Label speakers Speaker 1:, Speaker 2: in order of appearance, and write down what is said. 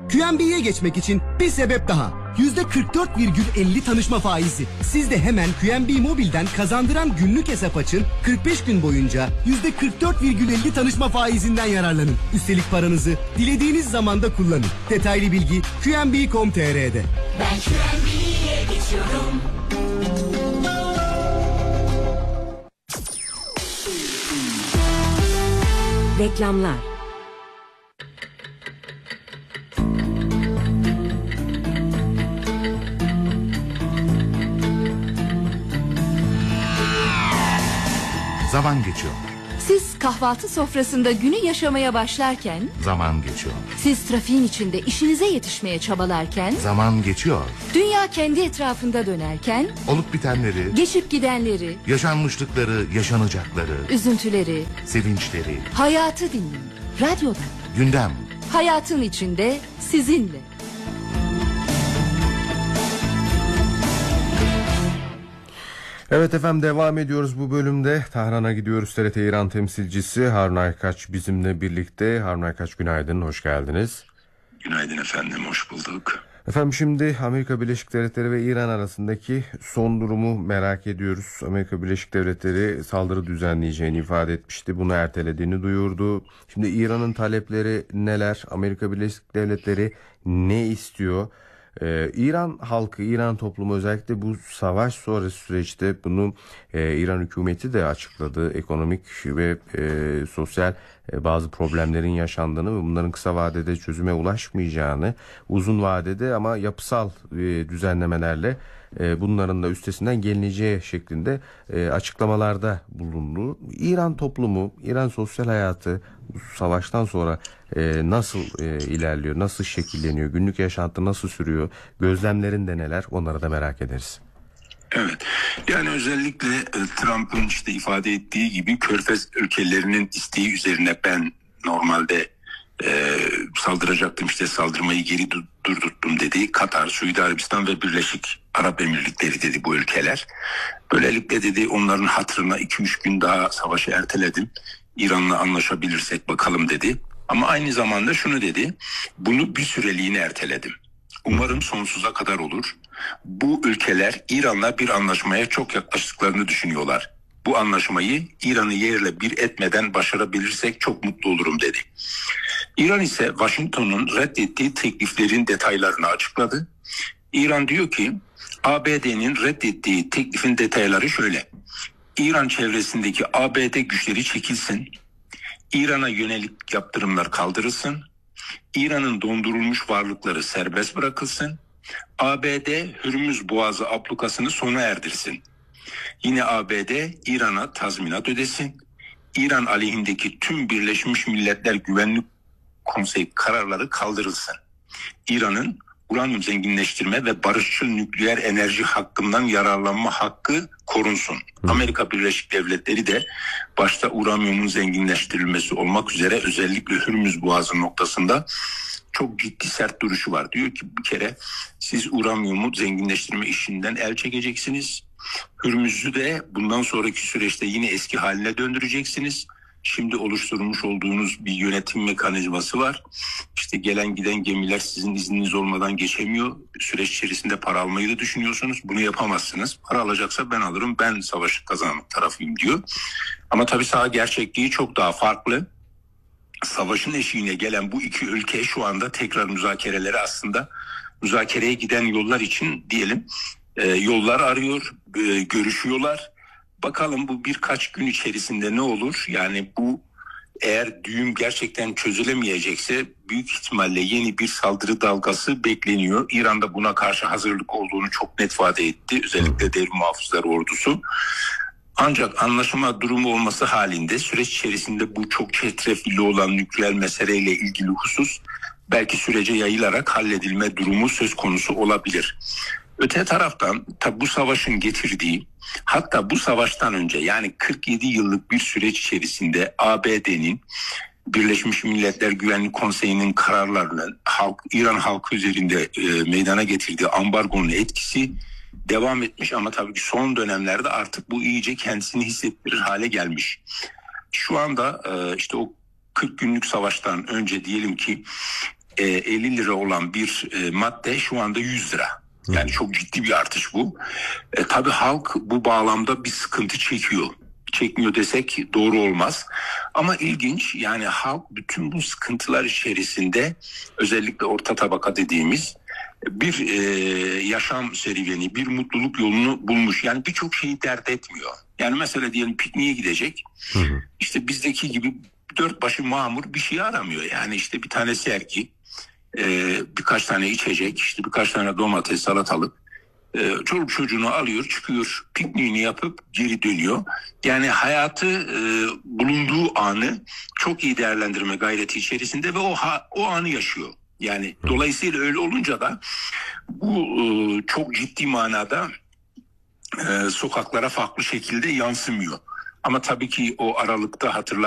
Speaker 1: QNB'ye geçmek için bir sebep daha. %44,50 tanışma faizi. Siz de hemen QNB Mobil'den kazandıran günlük hesap açın. 45 gün boyunca %44,50 tanışma faizinden yararlanın. Üstelik paranızı dilediğiniz zamanda kullanın. Detaylı bilgi QNB.com.tr'de.
Speaker 2: Ben QNB'ye geçiyorum.
Speaker 3: Reklamlar.
Speaker 4: Zaman geçiyor.
Speaker 5: Siz kahvaltı sofrasında günü yaşamaya başlarken,
Speaker 4: Zaman geçiyor.
Speaker 5: siz trafiğin içinde işinize yetişmeye çabalarken,
Speaker 4: Zaman geçiyor.
Speaker 5: dünya kendi etrafında dönerken,
Speaker 4: Olup bitenleri,
Speaker 5: geçip gidenleri,
Speaker 4: yaşanmışlıkları, yaşanacakları,
Speaker 5: üzüntüleri,
Speaker 4: sevinçleri,
Speaker 5: hayatı dinleyin. Radyoda,
Speaker 4: gündem.
Speaker 5: hayatın içinde sizinle.
Speaker 6: Evet efendim, devam ediyoruz bu bölümde. Tahran'a gidiyoruz. TRT İran temsilcisi Harun Aykaç bizimle birlikte. Harun Aykaç, günaydın, hoş geldiniz.
Speaker 7: Günaydın efendim, hoş bulduk.
Speaker 6: Efendim, şimdi Amerika Birleşik Devletleri ve İran arasındaki son durumu merak ediyoruz. Amerika Birleşik Devletleri saldırı düzenleyeceğini ifade etmişti. Bunu ertelediğini duyurdu. Şimdi İran'ın talepleri neler? Amerika Birleşik Devletleri ne istiyor? İran halkı, İran toplumu özellikle bu savaş sonrası süreçte bunu İran hükümeti de açıkladı. Ekonomik ve sosyal bazı problemlerin yaşandığını ve bunların kısa vadede çözüme ulaşmayacağını, uzun vadede ama yapısal düzenlemelerle bunların da üstesinden gelineceği şeklinde açıklamalarda bulundu. İran toplumu, İran sosyal hayatı bu savaştan sonra nasıl ilerliyor, nasıl şekilleniyor, günlük yaşantı nasıl sürüyor, gözlemlerinde neler, onları da merak ederiz.
Speaker 7: Evet, yani özellikle Trump'ın işte ifade ettiği gibi Körfez ülkelerinin isteği üzerine ben normalde saldıracaktım, işte saldırmayı geri durdurttum dedi. Katar, Suudi Arabistan ve Birleşik Arap Emirlikleri dedi bu ülkeler. Böylelikle dedi onların hatırına 2-3 gün daha savaşı erteledim. İran'la anlaşabilirsek bakalım dedi. Ama aynı zamanda şunu dedi, bunu bir süreliğine erteledim. Umarım sonsuza kadar olur. Bu ülkeler İran'la bir anlaşmaya çok yaklaştıklarını düşünüyorlar. Bu anlaşmayı İran'ı yerle bir etmeden başarabilirsek çok mutlu olurum dedi. İran ise Washington'un reddettiği tekliflerin detaylarını açıkladı. İran diyor ki ABD'nin reddettiği teklifin detayları şöyle. İran çevresindeki ABD güçleri çekilsin. İran'a yönelik yaptırımlar kaldırılsın. İran'ın dondurulmuş varlıkları serbest bırakılsın. ABD Hürmüz Boğazı ablukasını sona erdirsin. Yine ABD İran'a tazminat ödesin. İran aleyhindeki tüm Birleşmiş Milletler Güvenlik Konseyi kararları kaldırılsın. İran'ın uranyum zenginleştirme ve barışçıl nükleer enerji hakkından yararlanma hakkı korunsun. Amerika Birleşik Devletleri de başta uranyumun zenginleştirilmesi olmak üzere özellikle Hürmüz Boğazı noktasında çok ciddi sert duruşu var. Diyor ki bir kere siz uranyumu zenginleştirme işinden el çekeceksiniz. Hürmüz'ü de bundan sonraki süreçte yine eski haline döndüreceksiniz. Şimdi oluşturmuş olduğunuz bir yönetim mekanizması var. İşte gelen giden gemiler sizin izniniz olmadan geçemiyor. Süreç içerisinde para almayı da düşünüyorsunuz. Bunu yapamazsınız. Para alacaksa ben alırım. Ben savaşı kazanmak tarafıyım diyor. Ama tabii saha gerçekliği çok daha farklı. Savaşın eşiğine gelen bu iki ülke şu anda tekrar müzakereye giden yollar için diyelim yollar arıyor, görüşüyorlar. Bakalım bu birkaç gün içerisinde ne olur? Yani bu eğer düğüm gerçekten çözülemeyecekse büyük ihtimalle yeni bir saldırı dalgası bekleniyor. İran da buna karşı hazırlık olduğunu çok net ifade etti. Özellikle devrim muhafızları ordusu. Ancak anlaşma durumu olması halinde süreç içerisinde bu çok çetrefilli olan nükleer meseleyle ilgili husus belki sürece yayılarak halledilme durumu söz konusu olabilir. Öte taraftan tabi bu savaşın getirdiği, hatta bu savaştan önce yani 47 yıllık bir süreç içerisinde ABD'nin Birleşmiş Milletler Güvenlik Konseyi'nin kararlarının İran halkı üzerinde meydana getirdiği ambargonun etkisi devam etmiş ama tabii ki son dönemlerde artık bu iyice kendisini hissettirir hale gelmiş. Şu anda işte o 40 günlük savaştan önce diyelim ki 50 lira olan bir madde şu anda 100 lira. Yani çok ciddi bir artış bu. Tabii halk bu bağlamda bir sıkıntı çekiyor. Çekmiyor desek doğru olmaz. Ama ilginç, yani halk bütün bu sıkıntılar içerisinde özellikle orta tabaka dediğimiz bir yaşam serüveni, bir mutluluk yolunu bulmuş. Yani birçok şeyi dert etmiyor. Yani mesela diyelim pikniğe gidecek. İşte bizdeki gibi dört başı mamur bir şey aramıyor. Yani işte bir tane sergi, birkaç tane içecek, işte birkaç tane domates, salatalık. Çoluk çocuğunu alıyor, çıkıyor, pikniğini yapıp geri dönüyor. Yani hayatı, bulunduğu anı çok iyi değerlendirme gayreti içerisinde ve o anı yaşıyor. Yani dolayısıyla öyle olunca da bu çok ciddi manada sokaklara farklı şekilde yansımıyor. Ama tabii ki o aralıkta